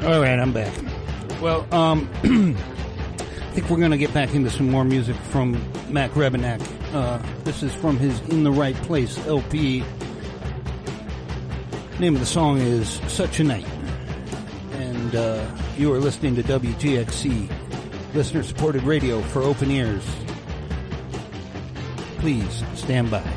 All right, I'm back. Well, I think we're going to get back into some more music from Mac Rebennack. This is from his In the Right Place LP. Name of the song is Such a Night. And you are listening to WGXC, listener-supported radio for open ears. Please stand by.